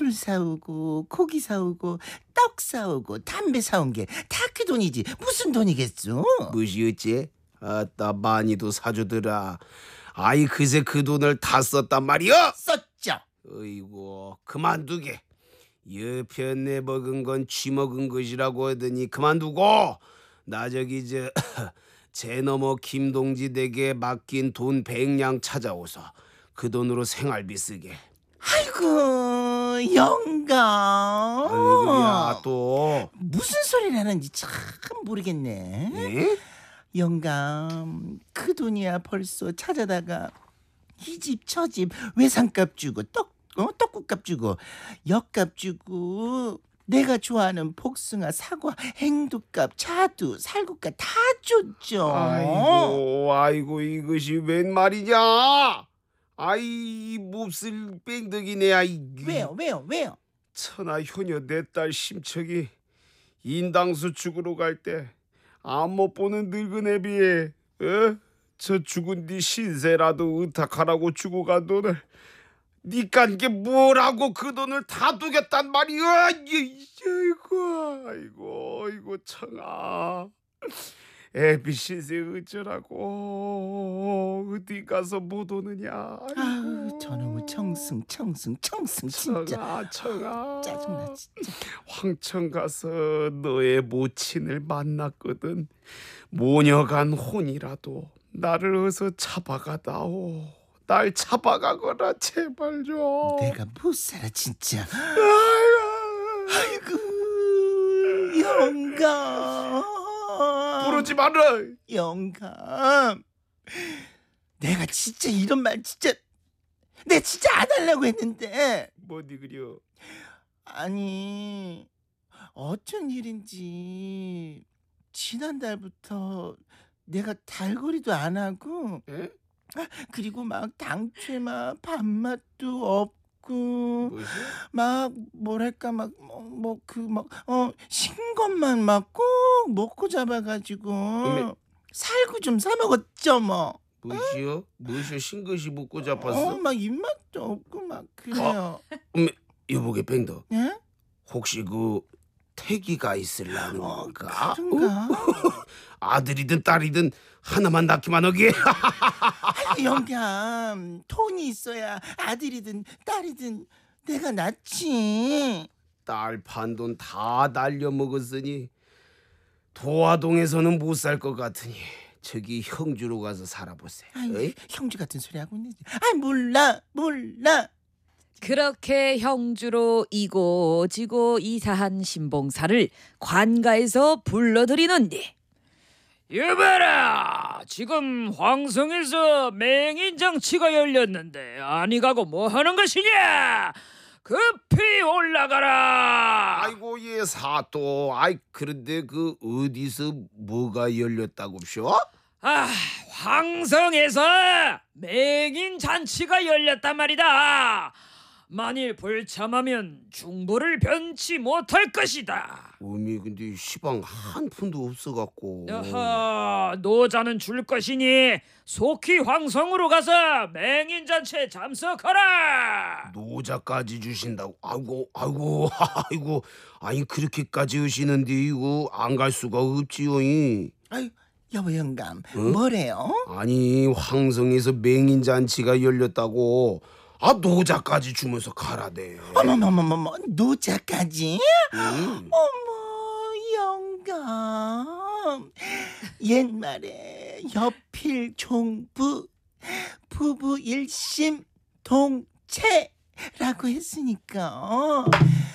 술 사오고 고기 사오고 떡 사오고 담배 사온 게 다 그 돈이지 무슨 돈이겠어? 무시였지? 아따 많이도 사주더라. 아이 그새 그 돈을 다 썼단 말이야. 썼죠. 어이구 그만두게. 옆에 내먹은 건 쥐먹은 것이라고 하더니 그만두고 나 저기 제 너머 김동지 댁에 맡긴 돈 100냥 찾아오서 그 돈으로 생활비 쓰게. 아이고 영감. 아이고야 또 무슨 소리를 하는지 참 모르겠네. 예? 영감 그 돈이야 벌써 찾아다가 이 집 저 집 외상값 주고 떡국값 주고 엿값 주고 내가 좋아하는 복숭아 사과 행두값 차두 살구값 다 줬죠. 아이고 이것이 웬 말이냐? 아이 몹쓸 뺑덕이네. 아이 왜요? 천하 효녀 내 딸 심척이 인당수 죽으러 갈 때 안 못 보는 늙은 애비에 저 죽은 뒤 신세라도 의탁하라고 주고 간 돈을 니깐 게 뭐라고 그 돈을 다 두겠단 말이야. 아이고 청아 애비 신세 어쩌라고 어디 가서 못 오느냐. 아유 저놈의 청승 진짜 청아 짜증나 진짜. 황천 가서 너의 모친을 만났거든. 모녀간 혼이라도 나를 어서 잡아가다오. 날 잡아가거라 제발 좀. 내가 못 살아 진짜. 아이고 영감 부르지 마라. 영감 내가 진짜 이런 말 내 진짜 안 하려고 했는데 뭐니 그려. 아니 어쩐 일인지 지난달부터 내가 달거리도 안 하고 에? 그리고 막 당초에 막 밥맛도 없고 뭐지? 막 뭐랄까 막 신 것만 막 꼭 먹고 잡아가지고 살구 좀 사 먹었죠 뭐. 무엇이요? 무엇이요? 신것이 먹고 잡았어? 막 입맛도 없고 막 그래요. 여보게 뺑덕 예? 혹시 그 태기가 있을라는 건가? 그런가? 아들이든 딸이든 하나만 낳기만 하게. 아이고 영감 돈이 있어야 아들이든 딸이든 내가 낫지. 딸 판돈 다 날려먹었으니 도화동에서는 못 살 것 같으니 저기 형주로 가서 살아보세요. 아이 형주 같은 소리 하고 있네. 아이 몰라. 그렇게 형주로 이고 지고 이사한 신봉사를 관가에서 불러들이는데, 여봐라, 지금 황성에서 맹인장치가 열렸는데 아니 가고 뭐 하는 것이냐? 급히 올라가라. 아이고 예 사또. 아이 그런데 그 어디서 뭐가 열렸다고쇼? 황성에서 맹인 잔치가 열렸단 말이다. 만일 불참하면 중보를 변치 못할 것이다. 어미 근데 시방 한 푼도 없어갖고. 노자는 줄 것이니 속히 황성으로 가서 맹인 잔치에 참석하라. 노자까지 주신다고? 아이고 아니 그렇게까지 하시는데 이거 안 갈 수가 없지요. 아유 여보 영감 응? 뭐래요? 아니 황성에서 맹인잔치가 열렸다고 노자까지 주면서 가라대. 어머머머머머 노자까지? 응. 어머 영감 옛말에 여필 종부 부부 일심 동체라고 했으니까